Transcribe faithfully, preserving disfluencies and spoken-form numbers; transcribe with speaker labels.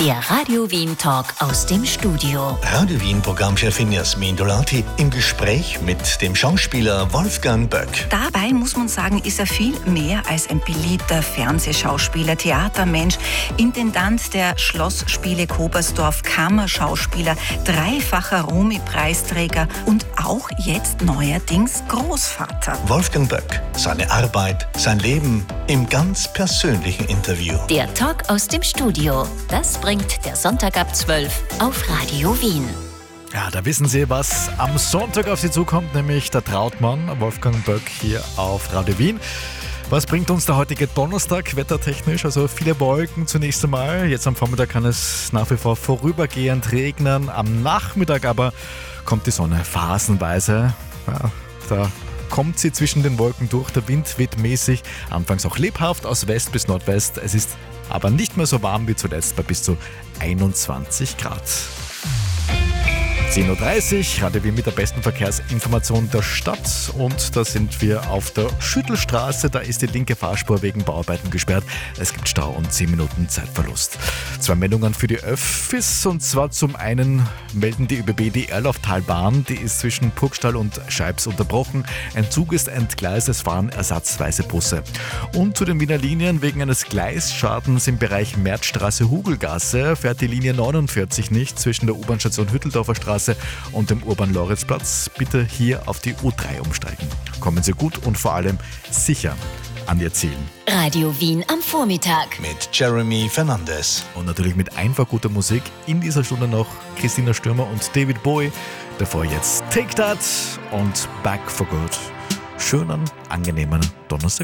Speaker 1: Der Radio Wien Talk aus dem Studio.
Speaker 2: Radio Wien Programmchefin Jasmin Dolati im Gespräch mit dem Schauspieler Wolfgang Böck.
Speaker 3: Dabei muss man sagen, ist er viel mehr als ein beliebter Fernsehschauspieler, Theatermensch, Intendant der Schlossspiele Kobersdorf, Kammerschauspieler, dreifacher Romy-Preisträger und auch jetzt neuerdings Großvater.
Speaker 2: Wolfgang Böck, seine Arbeit, sein Leben im ganz persönlichen Interview.
Speaker 1: Der Talk aus dem Studio. Das bringt der Sonntag ab zwölf auf Radio Wien.
Speaker 4: Ja, da wissen Sie, was am Sonntag auf Sie zukommt, nämlich der Trautmann, Wolfgang Böck hier auf Radio Wien. Was bringt uns der heutige Donnerstag wettertechnisch? Also viele Wolken zunächst einmal. Jetzt am Vormittag kann es nach wie vor vorübergehend regnen. Am Nachmittag aber kommt die Sonne phasenweise. Ja, da kommt sie zwischen den Wolken durch. Der Wind weht mäßig, anfangs auch lebhaft aus West bis Nordwest. Es ist aber nicht mehr so warm wie zuletzt bei bis zu einundzwanzig Grad. zehn Uhr dreißig, Radio Wien mit der besten Verkehrsinformation der Stadt, und da sind wir auf der Schüttelstraße. Da ist die linke Fahrspur wegen Bauarbeiten gesperrt. Es gibt Stau und zehn Minuten Zeitverlust. Zwei Meldungen für die Öffis, und zwar zum einen melden die ÖBB die Erlauftalbahn, die ist zwischen Purgstall und Scheibs unterbrochen. Ein Zug ist entgleist, es fahren ersatzweise Busse. Und zu den Wiener Linien: wegen eines Gleisschadens im Bereich Märzstraße-Hugelgasse fährt die Linie neunundvierzig nicht zwischen der U-Bahn-Station Hütteldorfer Straße und dem Urban-Loritzplatz. Bitte hier auf die U drei umsteigen. Kommen Sie gut und vor allem sicher an Ihr Ziel.
Speaker 1: Radio Wien am Vormittag.
Speaker 2: Mit Jeremy Fernandes.
Speaker 4: Und natürlich mit einfach guter Musik. In dieser Stunde noch Christina Stürmer und David Bowie. Davor jetzt Take That und Back for Good. Schönen, angenehmen Donnerstag.